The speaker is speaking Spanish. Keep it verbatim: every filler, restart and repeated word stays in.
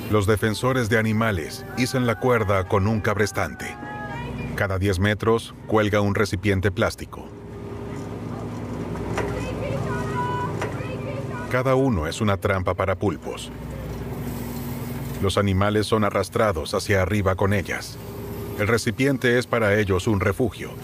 Los defensores de animales izan la cuerda con un cabrestante. Cada diez metros cuelga un recipiente plástico. Cada uno es una trampa para pulpos. Los animales son arrastrados hacia arriba con ellas. El recipiente es para ellos un refugio,